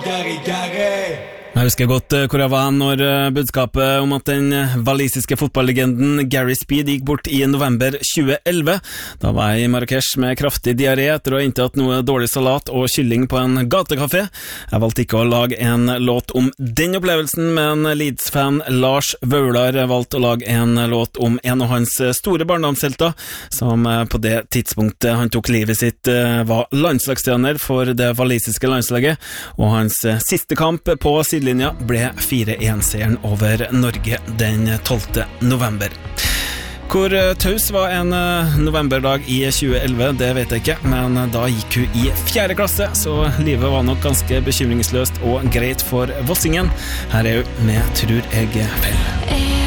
Jeg husker godt hvor jeg var når budskapet om at den walisiske fotballlegenden Gary Speed gikk bort i november 2011. Da var jeg i Marrakesh med kraftig diaré etter å ha inntatt noe dårlig salat og kylling på en gatekafé. Jeg valgte ikke å lage en låt om den opplevelsen, men Leeds-fan Lars Vaular valgte å lage en låt om en av hans store barndomshelter, som på det tidspunktet han tok livet sitt var landslagstrener for det walisiske landslaget, og hans siste kamp på sidelinja ble 4-1-seieren over Norge den 12. november. Hvor taus var en novemberdag i 2011, det vet jeg ikke, men da gikk hun i 4. klasse, så livet var nok ganske bekymringsløst og greit for Vossingen. Her er hun med Tror jeg feil.